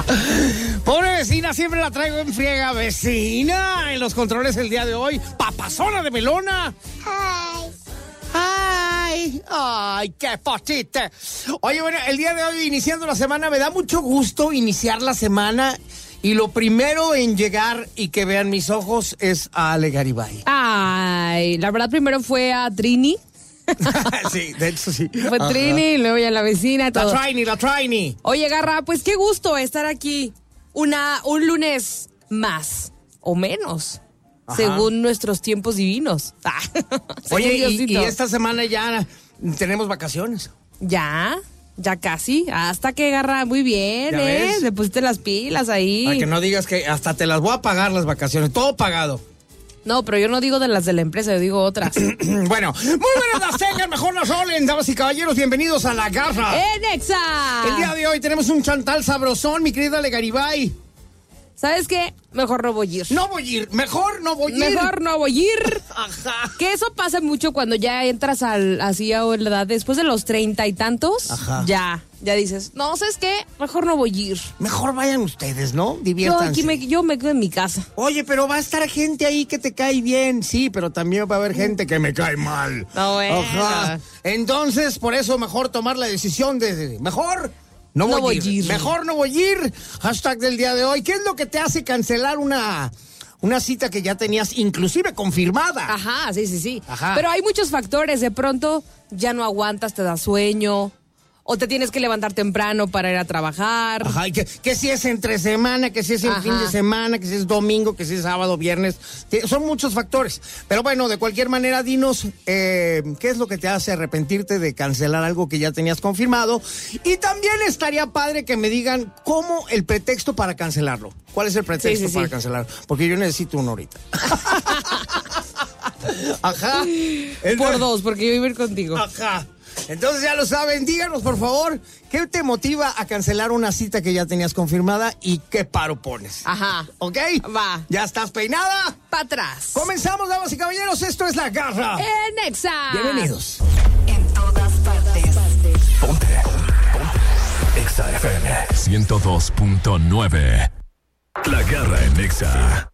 Pobre vecina, siempre la traigo en friega. Vecina, en los controles el día de hoy, papazona de melona. Ay, qué pochita. Oye, bueno, el día de hoy, iniciando la semana, me da mucho gusto iniciar la semana. Y lo primero en llegar y que vean mis ojos es a Ale Garibay. Ay, la verdad primero fue a Trini. Sí, de hecho sí. Fue Trini y luego ya la vecina y todo. La Trini. Oye, Garra, pues qué gusto estar aquí un lunes más o menos, según nuestros tiempos divinos. Oye, y esta semana ya tenemos vacaciones. Ya casi. Hasta que, Garra, muy bien, ¿eh? Le pusiste las pilas ahí. Para que no digas que hasta te las voy a pagar las vacaciones, todo pagado. No, pero yo no digo de las de la empresa, yo digo otras. Bueno, muy buenas las tengan, mejor las rolen, damas y caballeros, bienvenidos a La Garra. ¡En Exa! El día de hoy tenemos un chantal sabrosón, mi querida Ale Garibay. ¿Sabes qué? Mejor no voy a ir. Mejor no voy a ir. Ajá. Que eso pasa mucho cuando ya entras así a la edad, después de los 30 y tantos. Ajá. Ya dices, no, ¿sabes qué? Mejor no voy a ir. Mejor vayan ustedes, ¿no? Diviértanse. Yo me quedo en mi casa. Oye, pero va a estar gente ahí que te cae bien, sí, pero también va a haber gente que me cae mal. No, bueno. Ajá. Entonces, por eso mejor tomar la decisión de mejor no voy a ir. Mejor no voy a ir. Hashtag del día de hoy. ¿Qué es lo que te hace cancelar una cita que ya tenías inclusive confirmada? Ajá, sí. Ajá. Pero hay muchos factores. De pronto ya no aguantas, te da sueño. O te tienes que levantar temprano para ir a trabajar. Ajá, y que si es entre semana, que si es en fin de semana, que si es domingo, que si es sábado, viernes. Son muchos factores. Pero bueno, de cualquier manera, dinos qué es lo que te hace arrepentirte de cancelar algo que ya tenías confirmado. Y también estaría padre que me digan cómo el pretexto para cancelarlo. ¿Cuál es el pretexto para cancelarlo? Porque yo necesito uno ahorita. Ajá. Por dos, porque yo iba a ir contigo. Ajá. Entonces ya lo saben, díganos por favor, ¿qué te motiva a cancelar una cita que ya tenías confirmada y qué paro pones? Ajá. ¿Ok? Va. ¿Ya estás peinada? Pa' atrás. Comenzamos, damas y caballeros, esto es La Garra. En Exa. Bienvenidos. En todas partes. Ponte. Exa FM 102.9. La Garra en Exa.